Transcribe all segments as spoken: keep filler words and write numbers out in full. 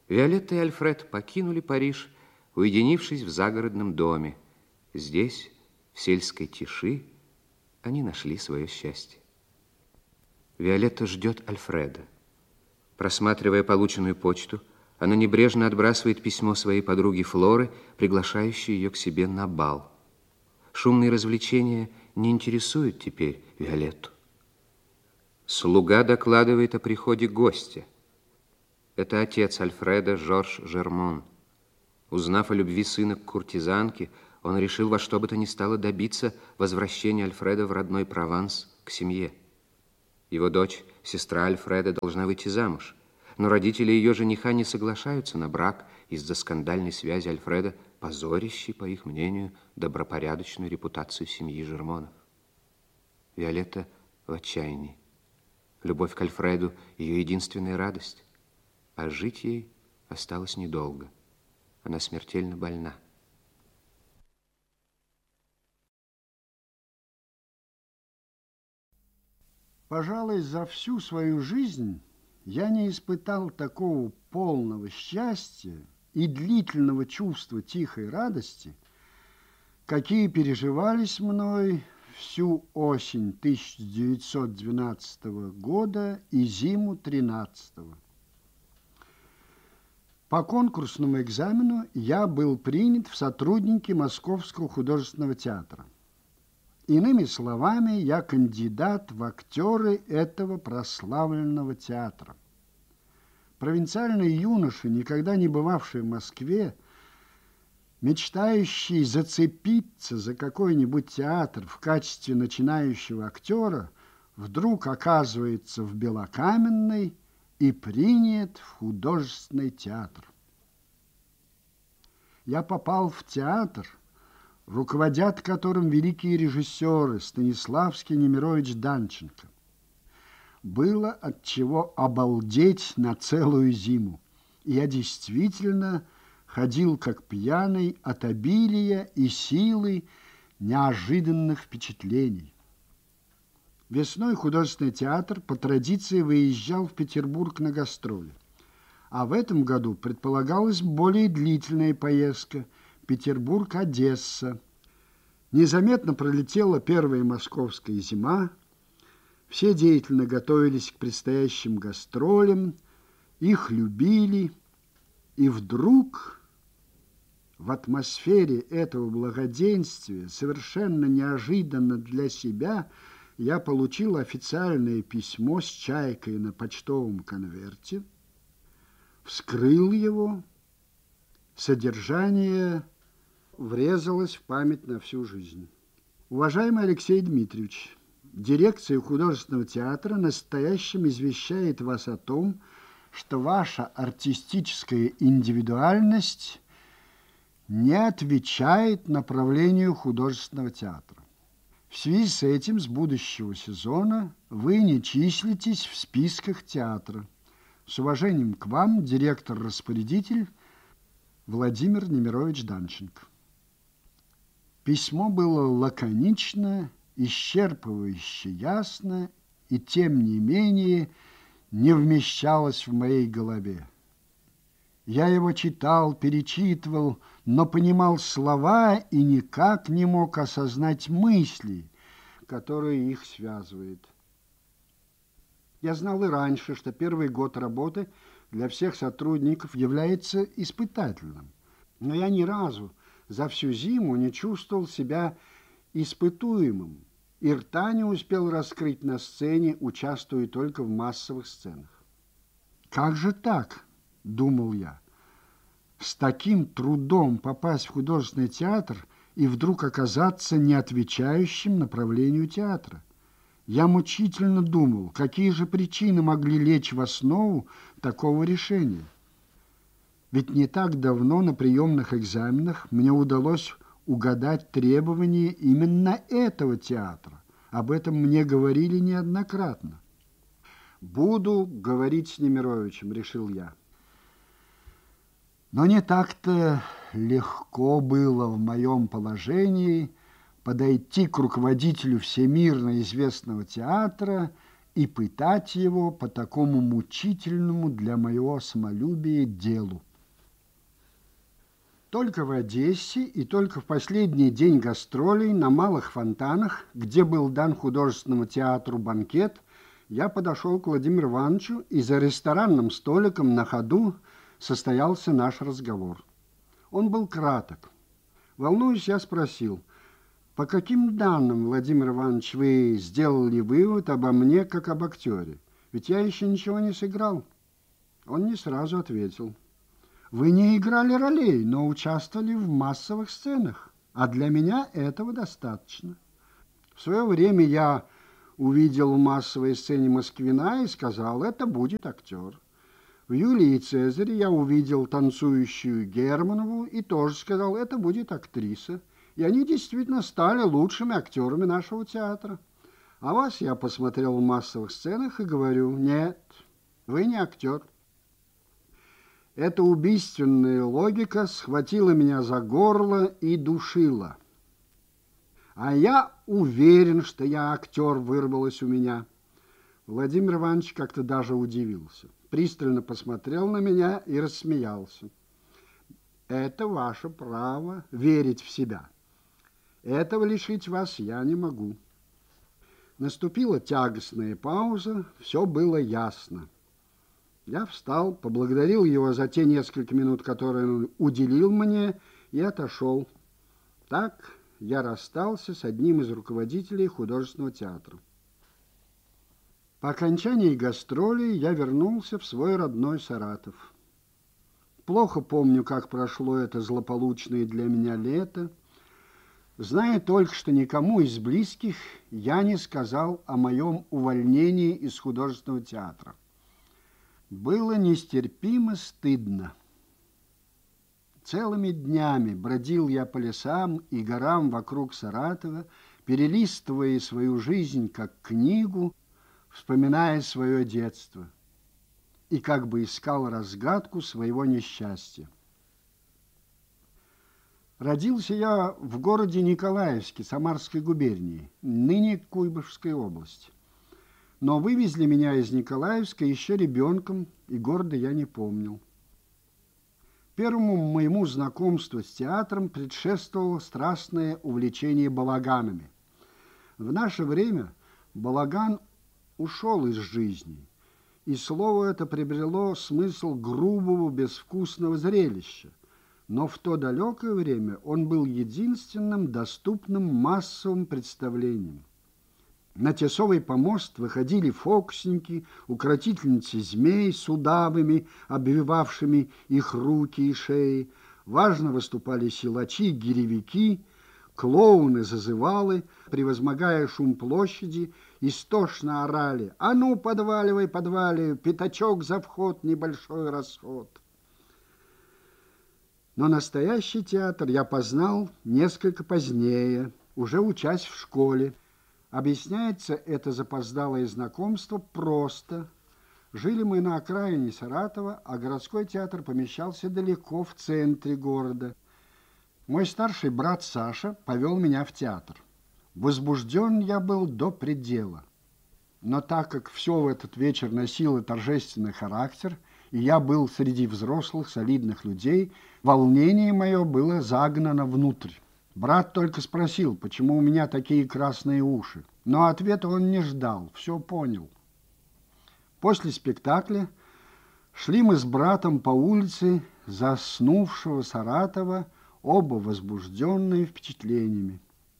Виолетта и Альфред покинули Париж, уединившись в загородном доме. Здесь, в сельской тиши, они нашли свое счастье. Виолетта ждет Альфреда. Просматривая полученную почту, она небрежно отбрасывает письмо своей подруги Флоры, приглашающей ее к себе на бал. Шумные развлечения не интересуют теперь Виолетту. Слуга докладывает о приходе гостя. Это отец Альфреда, Жорж Жермон. Узнав о любви сына к куртизанке, он решил во что бы то ни стало добиться возвращения Альфреда в родной Прованс к семье. Его дочь, сестра Альфреда, должна выйти замуж, но родители ее жениха не соглашаются на брак из-за скандальной связи Альфреда, позорящей, по их мнению, добропорядочную репутацию семьи Жермонов. Виолетта в отчаянии. Любовь к Альфреду – ее единственная радость. А жить ей осталось недолго. Она смертельно больна. Пожалуй, за всю свою жизнь я не испытал такого полного счастья и длительного чувства тихой радости, какие переживались мной всю осень тысяча девятьсот двенадцатого года и зиму тринадцатого. По конкурсному экзамену я был принят в сотрудники Московского художественного театра. Иными словами, я кандидат в актеры этого прославленного театра. Провинциальный юноша, никогда не бывавший в Москве, мечтающий зацепиться за какой-нибудь театр в качестве начинающего актера, вдруг оказывается в Белокаменной и принят в художественный театр. Я попал в театр, руководят которым великие режиссеры Станиславский, Немирович, Данченко. Было от чего обалдеть на целую зиму. И я действительно ходил как пьяный от обилия и силы неожиданных впечатлений. Весной художественный театр по традиции выезжал в Петербург на гастроли. А в этом году предполагалась более длительная поездка – Петербург-Одесса. Незаметно пролетела первая московская зима. Все деятельно готовились к предстоящим гастролям, их любили. И вдруг в атмосфере этого благоденствия, совершенно неожиданно для себя, я получил официальное письмо с чайкой на почтовом конверте, вскрыл его, содержание врезалось в память на всю жизнь. Уважаемый Алексей Дмитриевич, дирекция художественного театра настоящим извещает вас о том, что ваша артистическая индивидуальность не отвечает направлению художественного театра. В связи с этим с будущего сезона вы не числитесь в списках театра. С уважением к вам, директор-распорядитель Владимир Немирович Данченко. Письмо было лаконично, исчерпывающе ясно, и тем не менее не вмещалось в моей голове. Я его читал, перечитывал, но понимал слова и никак не мог осознать мысли, которые их связывают. Я знал и раньше, что первый год работы для всех сотрудников является испытательным. Но я ни разу за всю зиму не чувствовал себя испытуемым и рта не успел раскрыть на сцене, участвуя только в массовых сценах. «Как же так?» – думал я. «С таким трудом попасть в художественный театр и вдруг оказаться не отвечающим направлению театра. Я мучительно думал, какие же причины могли лечь в основу такого решения. Ведь не так давно на приемных экзаменах мне удалось угадать требования именно этого театра. Об этом мне говорили неоднократно. Буду говорить с Немировичем, решил я. Но не так-то легко было в моем положении подойти к руководителю всемирно известного театра и пытать его по такому мучительному для моего самолюбия делу. Только в Одессе и только в последний день гастролей на Малых Фонтанах, где был дан художественному театру банкет, я подошел к Владимиру Ивановичу, и за ресторанным столиком на ходу состоялся наш разговор. Он был краток. Волнуясь, я спросил: по каким данным, Владимир Иванович, вы сделали вывод обо мне, как об актере? Ведь я еще ничего не сыграл. Он не сразу ответил: вы не играли ролей, но участвовали в массовых сценах, а для меня этого достаточно. В свое время я увидел в массовой сцене Москвина и сказал: это будет актер. В «Юлии Цезаре» я увидел танцующую Германову и тоже сказал: это будет актриса. И они действительно стали лучшими актерами нашего театра. А вас я посмотрел в массовых сценах и говорю: нет, вы не актер. Эта убийственная логика схватила меня за горло и душила. А я уверен, что я актер, вырвалось у меня. Владимир Иванович как-то даже удивился. Пристально посмотрел на меня и рассмеялся. Это ваше право верить в себя. Этого лишить вас я не могу. Наступила тягостная пауза, все было ясно. Я встал, поблагодарил его за те несколько минут, которые он уделил мне, и отошел. Так я расстался с одним из руководителей художественного театра. По окончании гастролей я вернулся в свой родной Саратов. Плохо помню, как прошло это злополучное для меня лето. Знаю только, что никому из близких я не сказал о моем увольнении из художественного театра. Было нестерпимо стыдно. Целыми днями бродил я по лесам и горам вокруг Саратова, перелистывая свою жизнь как книгу, вспоминая свое детство, и как бы искал разгадку своего несчастья. Родился я в городе Николаевске Самарской губернии, ныне Куйбышевской области. Но вывезли меня из Николаевска еще ребенком, и города я не помнил. Первому моему знакомству с театром предшествовало страстное увлечение балаганами. В наше время балаган ушел из жизни, и слово это приобрело смысл грубого, безвкусного зрелища. Но в то далекое время он был единственным доступным массовым представлением. На тесовый помост выходили фокусники, укротительницы змей с удавами, обвивавшими их руки и шеи. Важно выступали силачи, гиревики, клоуны-зазывалы, превозмогая шум площади, истошно орали: «А ну, подваливай, подваливай, пятачок за вход, небольшой расход». Но настоящий театр я познал несколько позднее, уже учась в школе. Объясняется это запоздалое знакомство просто. Жили мы на окраине Саратова, а городской театр помещался далеко в центре города. Мой старший брат Саша повел меня в театр. Возбужден я был до предела. Но так как все в этот вечер носило торжественный характер, и я был среди взрослых, солидных людей, волнение мое было загнано внутрь. Брат только спросил, почему у меня такие красные уши. Но ответа он не ждал, все понял. После спектакля шли мы с братом по улице заснувшего Саратова, оба возбужденные впечатлениями.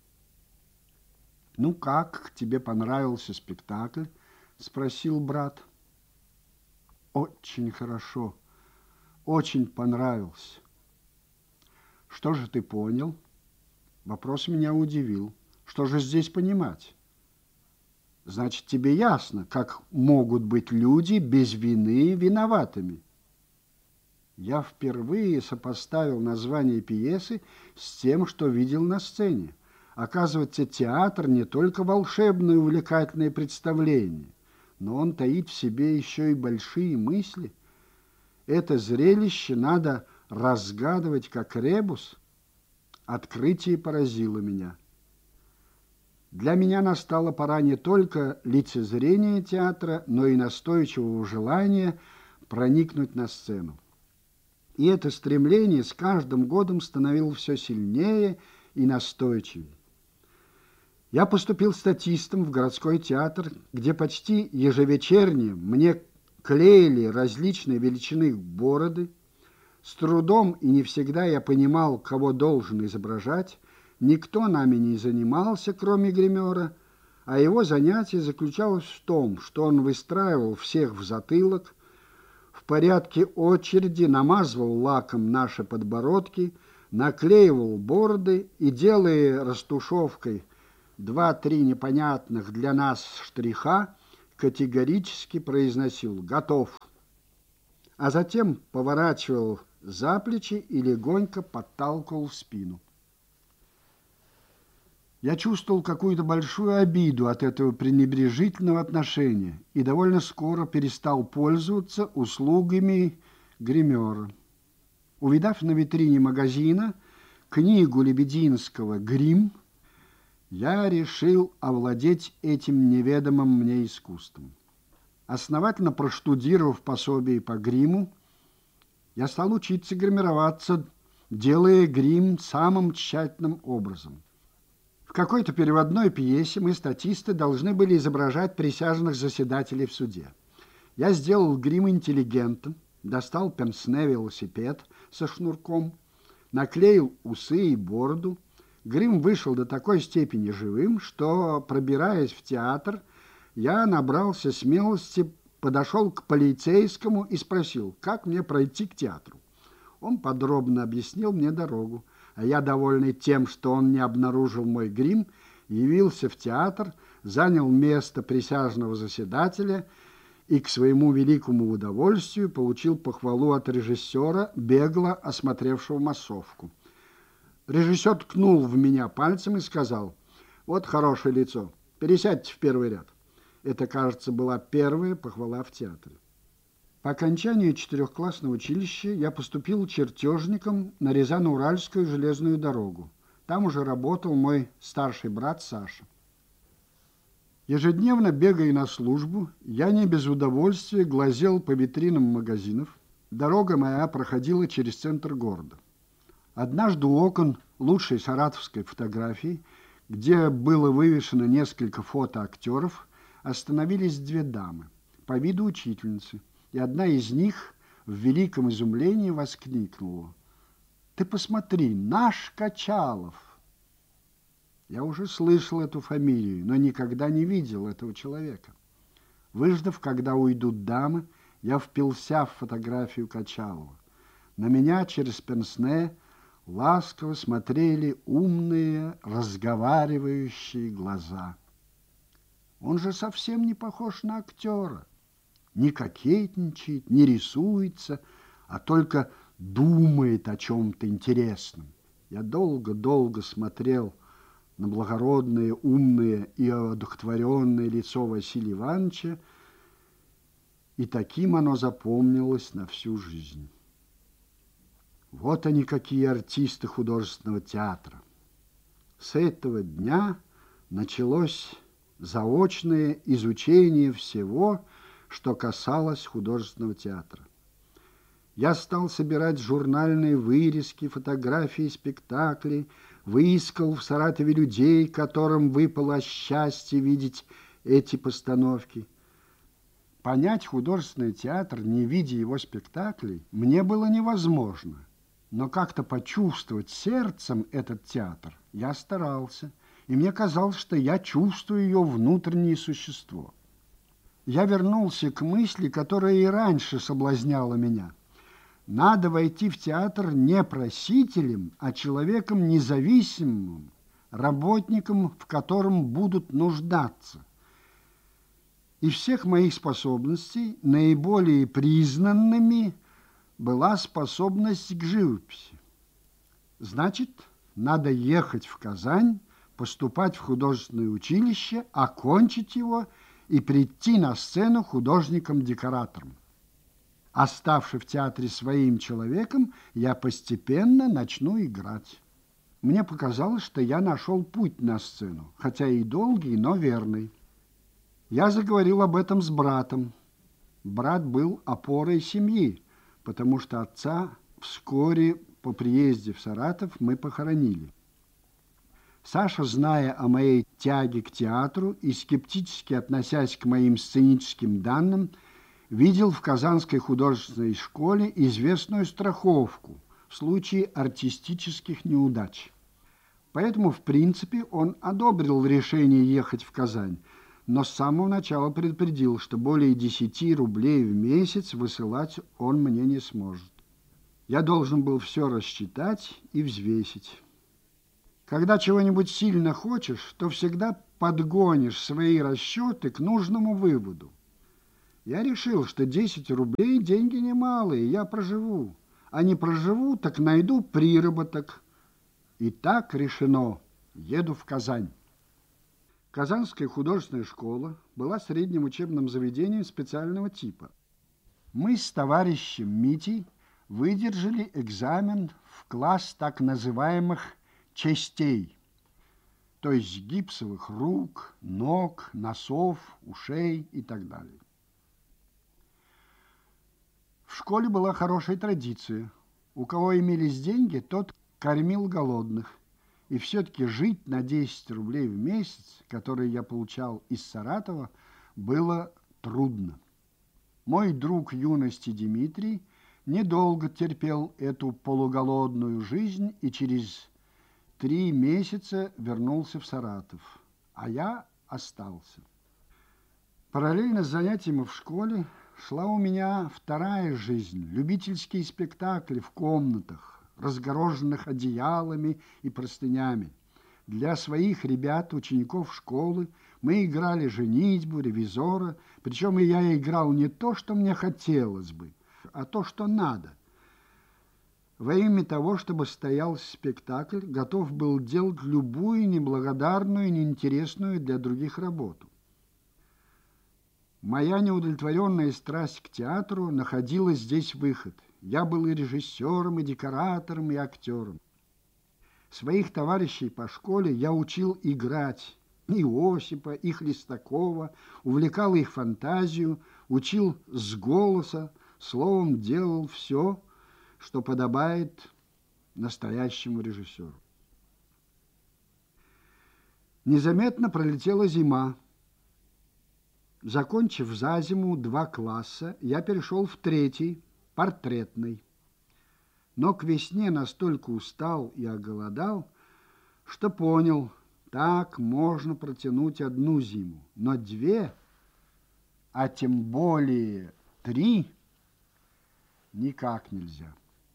«Ну как, тебе понравился спектакль?» – спросил брат. «Очень хорошо, очень понравился». «Что же ты понял?» Вопрос меня удивил. «Что же здесь понимать?» «Значит, тебе ясно, как могут быть люди без вины виноватыми». Я впервые сопоставил название пьесы с тем, что видел на сцене. Оказывается, театр не только волшебное и увлекательное представление, но он таит в себе еще и большие мысли. Это зрелище надо разгадывать как ребус. Открытие поразило меня. Для меня настала пора не только лицезрения театра, но и настойчивого желания проникнуть на сцену. И это стремление с каждым годом становилось все сильнее и настойчивее. Я поступил статистом в городской театр, где почти ежевечерне мне клеили различной величины бороды. С трудом и не всегда я понимал, кого должен изображать. Никто нами не занимался, кроме гримера, а его занятие заключалось в том, что он выстраивал всех в затылок, в порядке очереди намазывал лаком наши подбородки, наклеивал бороды и, делая растушевкой два-три непонятных для нас штриха, категорически произносил «готов», а затем поворачивал за плечи и легонько подталкивал в спину. Я чувствовал какую-то большую обиду от этого пренебрежительного отношения и довольно скоро перестал пользоваться услугами гримера. Увидав на витрине магазина книгу Лебединского «Грим», я решил овладеть этим неведомым мне искусством. Основательно проштудировав пособие по гриму, я стал учиться гримироваться, делая грим самым тщательным образом. В какой-то переводной пьесе мы, статисты, должны были изображать присяжных заседателей в суде. Я сделал грим интеллигента, достал пенсне велосипед со шнурком, наклеил усы и бороду. Грим вышел до такой степени живым, что, пробираясь в театр, я набрался смелости, подошел к полицейскому и спросил, как мне пройти к театру. Он подробно объяснил мне дорогу, а я, довольный тем, что он не обнаружил мой грим, явился в театр, занял место присяжного заседателя и, к своему великому удовольствию, получил похвалу от режиссера, бегло осмотревшего массовку. Режиссер ткнул в меня пальцем и сказал: «Вот хорошее лицо, пересядьте в первый ряд». Это, кажется, была первая похвала в театре. По окончании четырехклассного училища я поступил чертежником на Рязано-Уральскую железную дорогу. Там уже работал мой старший брат Саша. Ежедневно бегая на службу, я не без удовольствия глазел по витринам магазинов. Дорога моя проходила через центр города. Однажды у окон лучшей саратовской фотографии, где было вывешено несколько фото актеров, остановились две дамы, по виду учительницы, и одна из них в великом изумлении воскликнула: «Ты посмотри, наш Качалов!» Я уже слышал эту фамилию, но никогда не видел этого человека. Выждав, когда уйдут дамы, я впился в фотографию Качалова. На меня через пенсне ласково смотрели умные, разговаривающие глаза. Он же совсем не похож на актера. Не кокетничает, не рисуется, а только думает о чем-то интересном. Я долго-долго смотрел на благородное, умное и одухотворенное лицо Василия Ивановича, и таким оно запомнилось на всю жизнь. Вот они, какие артисты художественного театра. С этого дня началось заочное изучение всего, что касалось художественного театра. Я стал собирать журнальные вырезки, фотографии спектаклей, выискал в Саратове людей, которым выпало счастье видеть эти постановки. Понять художественный театр, не видя его спектаклей, мне было невозможно. Но как-то почувствовать сердцем этот театр я старался, и мне казалось, что я чувствую ее внутреннее существо. Я вернулся к мысли, которая и раньше соблазняла меня. Надо войти в театр не просителем, а человеком независимым, работником, в котором будут нуждаться. Из всех моих способностей наиболее признанными была способность к живописи. Значит, надо ехать в Казань, поступать в художественное училище, окончить его и прийти на сцену художником-декоратором. Оставшись в театре своим человеком, я постепенно начну играть. Мне показалось, что я нашел путь на сцену, хотя и долгий, но верный. Я заговорил об этом с братом. Брат был опорой семьи, потому что отца вскоре по приезде в Саратов мы похоронили. Саша, зная о моей тяге к театру и скептически относясь к моим сценическим данным, видел в Казанской художественной школе известную страховку в случае артистических неудач. Поэтому, в принципе, он одобрил решение ехать в Казань, но с самого начала предупредил, что более десяти рублей в месяц высылать он мне не сможет. Я должен был все рассчитать и взвесить. Когда чего-нибудь сильно хочешь, то всегда подгонишь свои расчеты к нужному выводу. Я решил, что десять рублей деньги немалые, я проживу. А не проживу, так найду приработок. И так решено, еду в Казань. Казанская художественная школа была средним учебным заведением специального типа. Мы с товарищем Митей выдержали экзамен в класс так называемых частей, то есть гипсовых рук, ног, носов, ушей и так далее. В школе была хорошая традиция. У кого имелись деньги, тот кормил голодных. И все-таки жить на десять рублей в месяц, которые я получал из Саратова, было трудно. Мой друг юности Дмитрий недолго терпел эту полуголодную жизнь и через три месяца вернулся в Саратов, а я остался. Параллельно с занятиями в школе шла у меня вторая жизнь, любительские спектакли в комнатах, разгороженных одеялами и простынями. Для своих ребят, учеников школы, мы играли женитьбу, ревизора, причем и я играл не то, что мне хотелось бы, а то, что надо. Во имя того, чтобы стоял спектакль, готов был делать любую неблагодарную, неинтересную для других работу. Моя неудовлетворенная страсть к театру находила здесь выход. Я был и режиссером, и декоратором, и актером. Своих товарищей по школе я учил играть Иосипа, и Хлестакова, увлекал их фантазию, учил с голоса, словом, делал все, что подобает настоящему режиссеру. Незаметно пролетела зима. Закончив за зиму два класса, я перешел в третий, портретный. Но к весне настолько устал и оголодал, что понял, так можно протянуть одну зиму, но две, а тем более три, никак нельзя.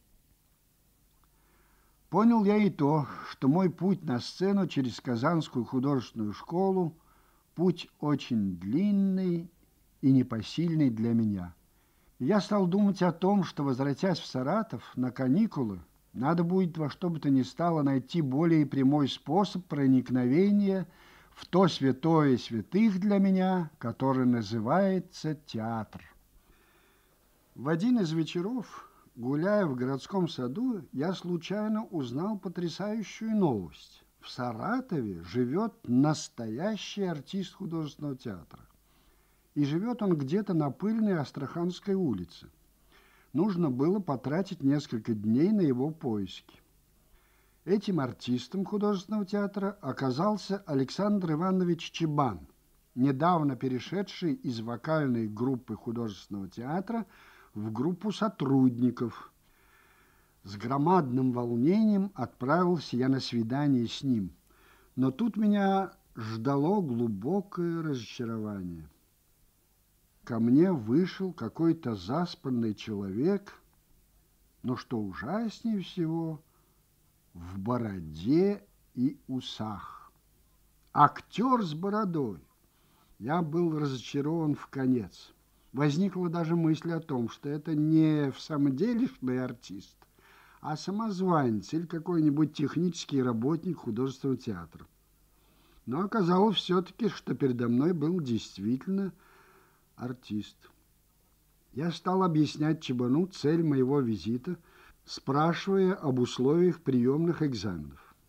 Понял я и то, что мой путь на сцену через Казанскую художественную школу путь очень длинный и непосильный для меня. Я стал думать о том, что, возвратясь в Саратов на каникулы, надо будет во что бы то ни стало найти более прямой способ проникновения в то святое святых для меня, которое называется театр. В один из вечеров, гуляя в городском саду, я случайно узнал потрясающую новость. В Саратове живет настоящий артист художественного театра. И живет он где-то на пыльной Астраханской улице. Нужно было потратить несколько дней на его поиски. Этим артистом художественного театра оказался Александр Иванович Чебан, недавно перешедший из вокальной группы художественного театра в группу сотрудников. С громадным волнением отправился я на свидание с ним. Но тут меня ждало глубокое разочарование. Ко мне вышел какой-то заспанный человек, но что ужаснее всего, в бороде и усах. Актер с бородой. Я был разочарован вконец. Возникла даже мысль о том, что это не в самом делешный артист, а самозванец или какой-нибудь технический работник художественного театра. Но оказалось все-таки, что передо мной был действительно артист. Я стал объяснять Чебану цель моего визита, спрашивая об условиях приемных экзаменов.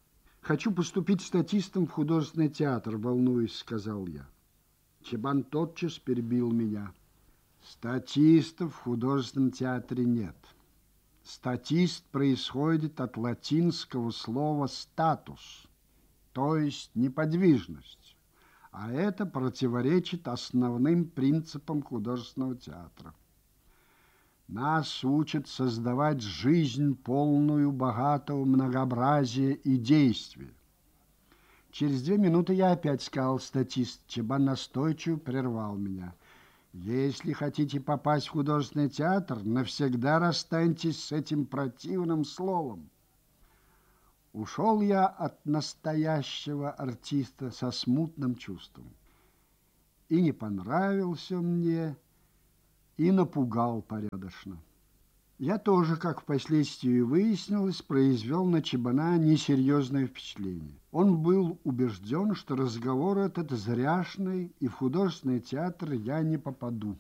«Хочу поступить статистом в художественный театр», — волнуясь, сказал я. Чебан тотчас перебил меня. «Статистов в художественном театре нет. Статист происходит от латинского слова «статус», то есть неподвижность, а это противоречит основным принципам художественного театра. Нас учат создавать жизнь, полную богатого многообразия и действия. Через две минуты я опять сказал статист. Чебан настойчиво прервал меня. Если хотите попасть в художественный театр, навсегда расстаньтесь с этим противным словом. Ушел я от настоящего артиста со смутным чувством. И не понравился мне, и напугал порядочно. Я тоже, как впоследствии выяснилось, произвел на Чебана несерьезное впечатление. Он был убежден, что разговор этот зряшный, и в художественный театр я не попаду.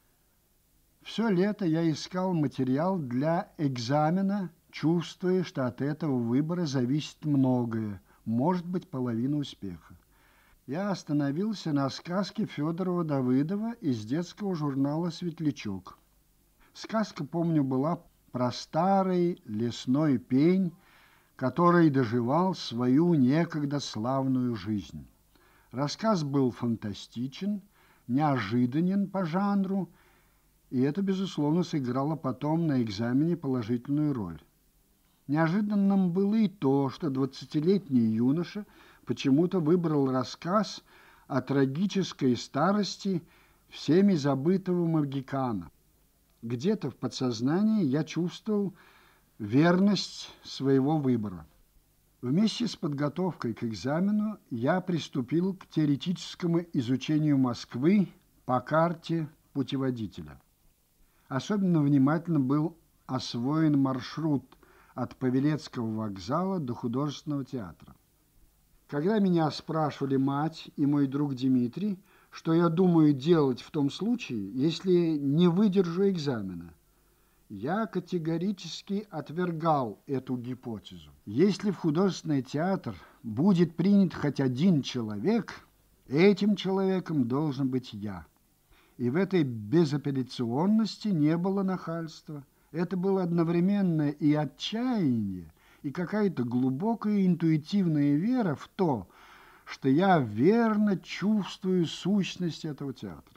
Все лето я искал материал для экзамена, чувствуя, что от этого выбора зависит многое, может быть, половина успеха. Я остановился на сказке Федорова-Давыдова из детского журнала «Светлячок». Сказка, помню, была про старый лесной пень, который доживал свою некогда славную жизнь. Рассказ был фантастичен, неожиданен по жанру, и это, безусловно, сыграло потом на экзамене положительную роль. Неожиданным было и то, что двадцатилетний юноша почему-то выбрал рассказ о трагической старости всеми забытого Могикана. Где-то в подсознании я чувствовал верность своего выбора. Вместе с подготовкой к экзамену я приступил к теоретическому изучению Москвы по карте путеводителя. Особенно внимательно был освоен маршрут от Павелецкого вокзала до художественного театра. Когда меня спрашивали мать и мой друг Дмитрий, что я думаю делать в том случае, если не выдержу экзамена, я категорически отвергал эту гипотезу. Если в художественный театр будет принят хоть один человек, этим человеком должен быть я. И в этой безапелляционности не было нахальства. Это было одновременно и отчаяние, и какая-то глубокая интуитивная вера в то, что я верно чувствую сущность этого театра.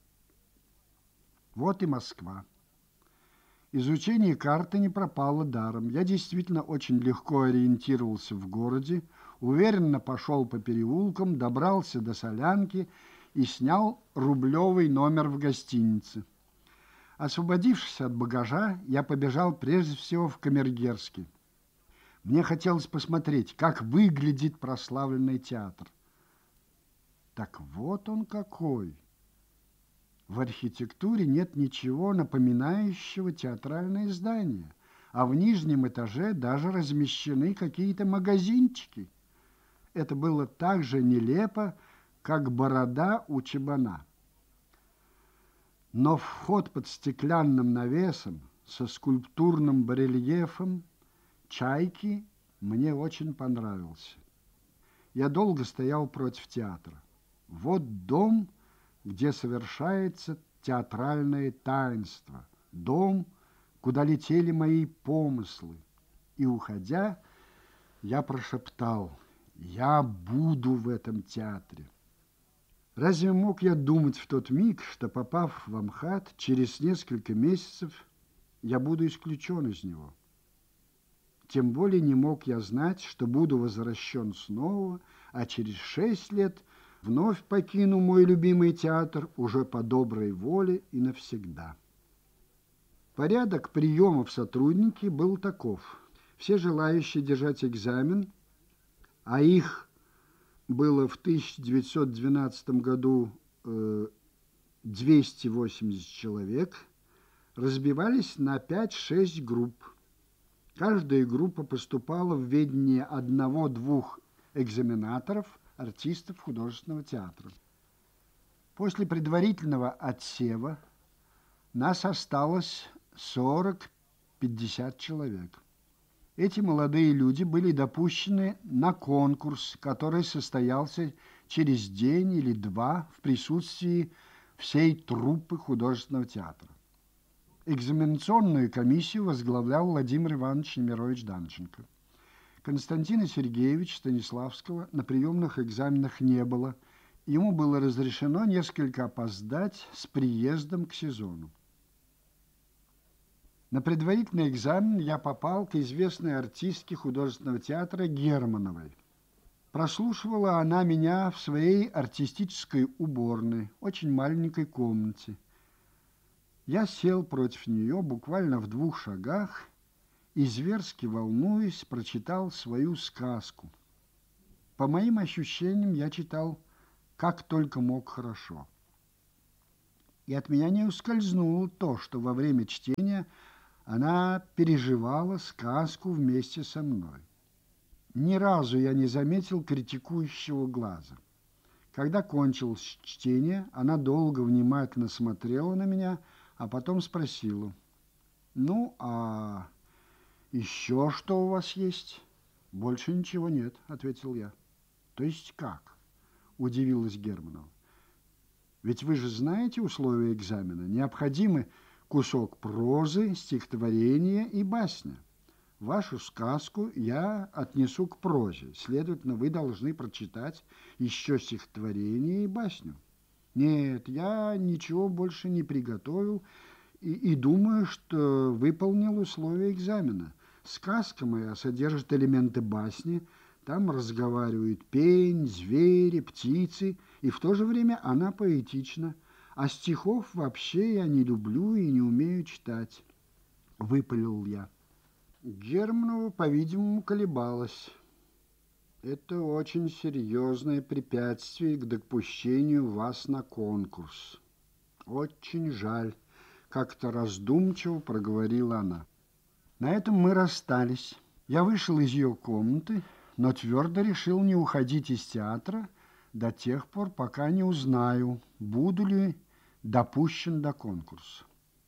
Вот и Москва. Изучение карты не пропало даром. Я действительно очень легко ориентировался в городе, уверенно пошел по переулкам, добрался до Солянки и снял рублевый номер в гостинице. Освободившись от багажа, я побежал прежде всего в Камергерский. Мне хотелось посмотреть, как выглядит прославленный театр. Так вот он какой! В архитектуре нет ничего напоминающего театральное здание, а в нижнем этаже даже размещены какие-то магазинчики. Это было так же нелепо, как борода у Чебана. Но вход под стеклянным навесом со скульптурным барельефом «Чайки» мне очень понравился. Я долго стоял против театра. Вот дом, где совершается театральное таинство, дом, куда летели мои помыслы. И, уходя, я прошептал: «Я буду в этом театре». Разве мог я думать в тот миг, что, попав в Амхат, через несколько месяцев я буду исключен из него? Тем более не мог я знать, что буду возвращен снова, а через шесть лет вновь покину мой любимый театр уже по доброй воле и навсегда. Порядок приема в сотрудники был таков. Все желающие держать экзамен, а их было в тысяча девятьсот двенадцатом году э, двести восемьдесят человек, разбивались на пять-шесть групп. Каждая группа поступала в ведение одного-двух экзаменаторов, артистов художественного театра. После предварительного отсева нас осталось сорок-пятьдесят человек. Эти молодые люди были допущены на конкурс, который состоялся через день или два в присутствии всей труппы художественного театра. Экзаменационную комиссию возглавлял Владимир Иванович Немирович Данченко. Константина Сергеевича Станиславского на приемных экзаменах не было. Ему было разрешено несколько опоздать с приездом к сезону. На предварительный экзамен я попал к известной артистке художественного театра Германовой. Прослушивала она меня в своей артистической уборной, очень маленькой комнате. Я сел против нее буквально в двух шагах и, зверски волнуясь, прочитал свою сказку. По моим ощущениям, я читал как только мог хорошо. И от меня не ускользнуло то, что во время чтения она переживала сказку вместе со мной. Ни разу я не заметил критикующего глаза. Когда кончилось чтение, она долго внимательно смотрела на меня, а потом спросила: «Ну, а еще что у вас есть?» «Больше ничего нет», — ответил я. «То есть как?» — удивилась Германова. «Ведь вы же знаете условия экзамена. Необходимы кусок прозы, стихотворение и басня. Вашу сказку я отнесу к прозе, следовательно, вы должны прочитать еще стихотворение и басню». «Нет, я ничего больше не приготовил и, и думаю, что выполнил условия экзамена. Сказка моя содержит элементы басни, там разговаривают пень, звери, птицы, и в то же время она поэтична. А стихов вообще я не люблю и не умею читать», — выпалил я. Германова, по-видимому, колебалась. «Это очень серьезное препятствие к допущению вас на конкурс. Очень жаль», — как-то раздумчиво проговорила она. На этом мы расстались. Я вышел из ее комнаты, но твердо решил не уходить из театра до тех пор, пока не узнаю, буду ли допущен до конкурса.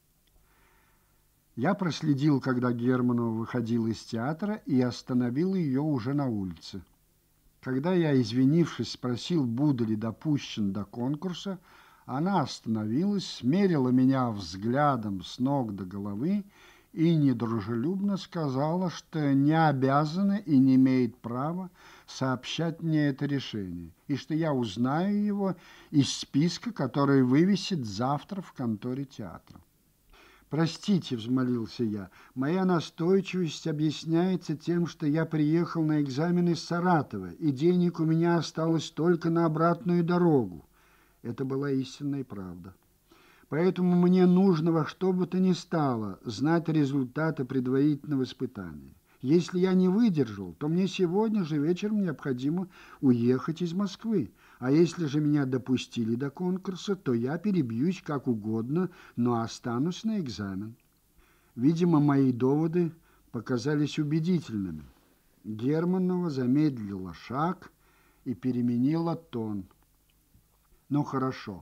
Я проследил, когда Германова выходила из театра, и остановил ее уже на улице. Когда я, извинившись, спросил, буду ли допущен до конкурса, она остановилась, смерила меня взглядом с ног до головы и недружелюбно сказала, что не обязана и не имеет права сообщать мне это решение, и что я узнаю его из списка, который вывесит завтра в конторе театра. «Простите», — взмолился я, — «моя настойчивость объясняется тем, что я приехал на экзамен из Саратова, и денег у меня осталось только на обратную дорогу». Это была истинная правда. «Поэтому мне нужно во что бы то ни стало знать результаты предварительного испытания. Если я не выдержал, то мне сегодня же вечером необходимо уехать из Москвы. А если же меня допустили до конкурса, то я перебьюсь как угодно, но останусь на экзамен». Видимо, мои доводы показались убедительными. Германова замедлила шаг и переменила тон. «Ну, хорошо.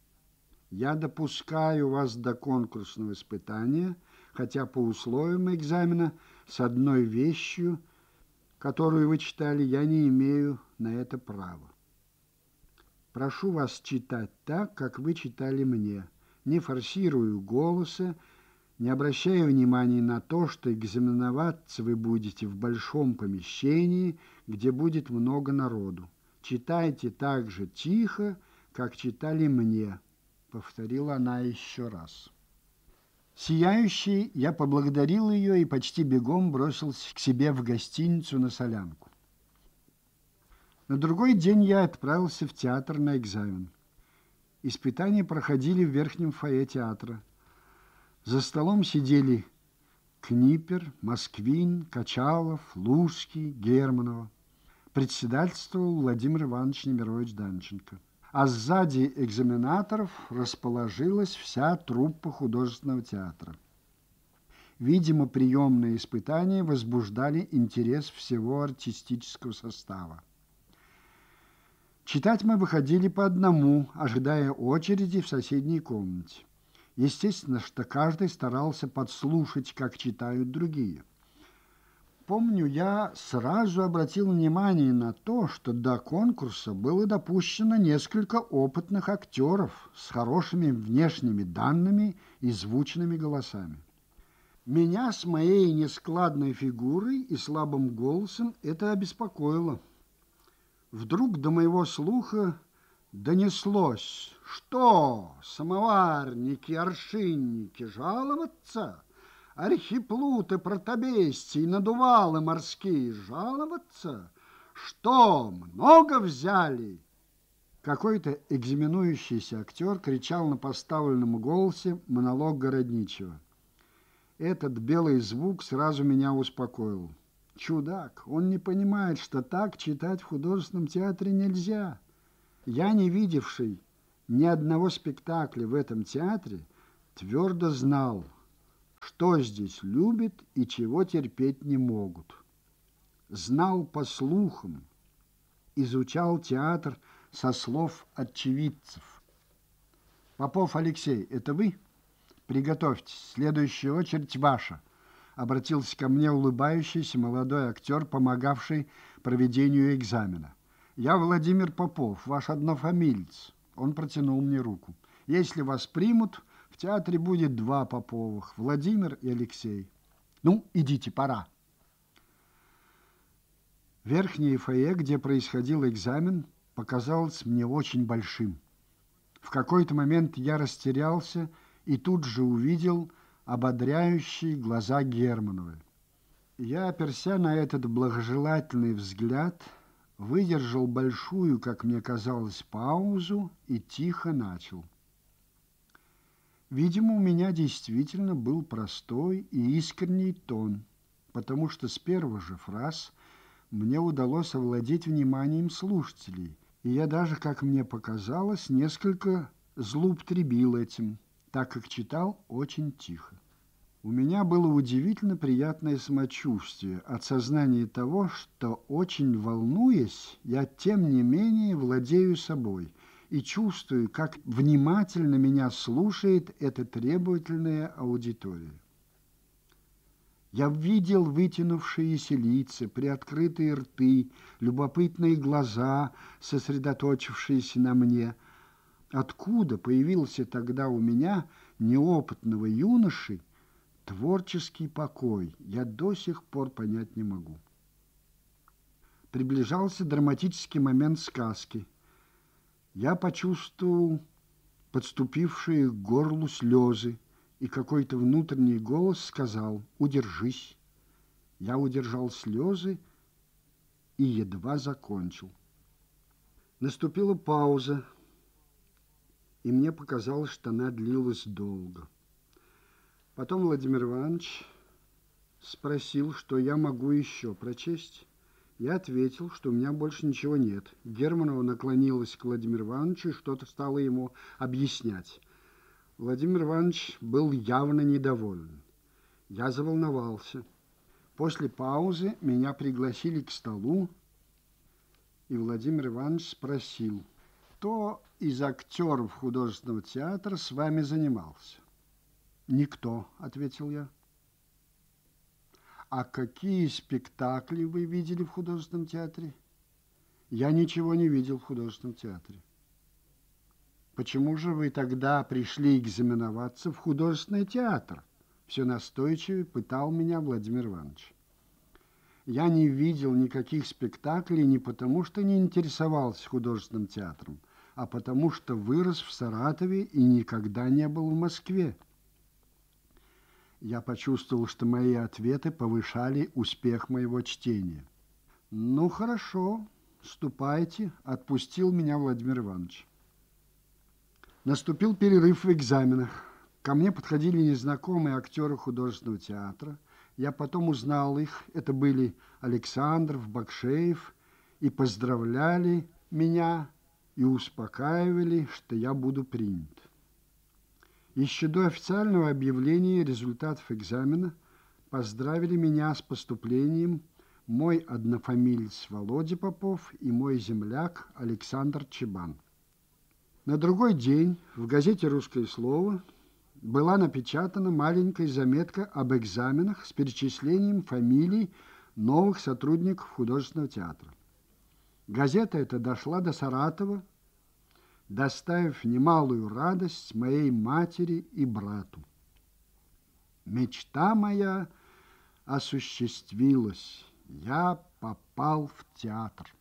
Я допускаю вас до конкурсного испытания, хотя по условиям экзамена с одной вещью, которую вы читали, я не имею на это права. Прошу вас читать так, как вы читали мне, не форсирую голоса, не обращая внимания на то, что экзаменоваться вы будете в большом помещении, где будет много народу. Читайте так же тихо, как читали мне», — повторила она еще раз. Сияющий, я поблагодарил ее и почти бегом бросился к себе в гостиницу на Солянку. На другой день я отправился в театр на экзамен. Испытания проходили в верхнем фойе театра. За столом сидели Книпер, Москвин, Качалов, Лужский, Германова. Председательствовал Владимир Иванович Немирович Данченко. А сзади экзаменаторов расположилась вся труппа художественного театра. Видимо, приемные испытания возбуждали интерес всего артистического состава. Читать мы выходили по одному, ожидая очереди в соседней комнате. Естественно, что каждый старался подслушать, как читают другие. помню, я сразу обратил внимание на то, что до конкурса было допущено несколько опытных актеров с хорошими внешними данными и звучными голосами. Меня с моей нескладной фигурой и слабым голосом это обеспокоило. Вдруг до моего слуха донеслось: что, самоварники, аршинники, жаловаться? Архиплуты, протобестии, надувалы морские, жаловаться? Что, много взяли? Какой-то экзаменующийся актер кричал на поставленном голосе монолог Городничего. Этот белый звук сразу меня успокоил. Чудак, он не понимает, что так читать в художественном театре нельзя. Я, не видевший ни одного спектакля в этом театре, твердо знал, что здесь любят и чего терпеть не могут. Знал по слухам, изучал театр со слов очевидцев. Попов Алексей, это вы? Приготовьтесь, следующая очередь ваша. Обратился ко мне улыбающийся молодой актер, помогавший проведению экзамена. Я Владимир Попов, ваш однофамилец. Он протянул мне руку. Если вас примут, в театре будет два Поповых, Владимир и Алексей. Ну, идите, пора. Верхнее фойе, где происходил экзамен, показалось мне очень большим. В какой-то момент я растерялся и тут же увидел ободряющие глаза Германовой. Я, оперся на этот благожелательный взгляд, выдержал большую, как мне казалось, паузу и тихо начал. Видимо, у меня действительно был простой и искренний тон, потому что с первых же фраз мне удалось овладеть вниманием слушателей, и я даже, как мне показалось, несколько злоупотребил этим, так как читал очень тихо. У меня было удивительно приятное самочувствие от сознания того, что, очень волнуясь, я тем не менее владею собой и чувствую, как внимательно меня слушает эта требовательная аудитория. Я видел вытянувшиеся лица, приоткрытые рты, любопытные глаза, сосредоточившиеся на мне. Откуда появился тогда у меня, неопытного юноши, творческий покой, я до сих пор понять не могу. Приближался драматический момент сказки. Я почувствовал подступившие к горлу слезы, и какой-то внутренний голос сказал: «Удержись». Я удержал слезы и едва закончил. Наступила пауза, и мне показалось, что она длилась долго. Потом Владимир Иванович спросил, что я могу еще прочесть. Я ответил, что у меня больше ничего нет. Германова наклонилась к Владимиру Ивановичу и что-то стала ему объяснять. Владимир Иванович был явно недоволен. Я заволновался. После паузы меня пригласили к столу, и Владимир Иванович спросил: кто из актеров художественного театра с вами занимался? «Никто», — ответил я. «А какие спектакли вы видели в художественном театре?» «Я ничего не видел в художественном театре». «Почему же вы тогда пришли экзаменоваться в художественный театр?» Все настойчиво пытал меня Владимир Иванович. Я не видел никаких спектаклей не потому, что не интересовался художественным театром, а потому, что вырос в Саратове и никогда не был в Москве. Я почувствовал, что мои ответы повышали успех моего чтения. «Ну, хорошо, ступайте», — отпустил меня Владимир Иванович. Наступил перерыв в экзаменах. Ко мне подходили незнакомые актеры художественного театра. Я потом узнал их. Это были Александров, Бакшеев, и поздравляли меня и успокаивали, что я буду принят. Еще до официального объявления результатов экзамена поздравили меня с поступлением мой однофамилец Володя Попов и мой земляк Александр Чебан. На другой день в газете «Русское слово» была напечатана маленькая заметка об экзаменах с перечислением фамилий новых сотрудников художественного театра. Газета эта дошла до Саратова, доставив немалую радость моей матери и брату. Мечта моя осуществилась. Я попал в театр.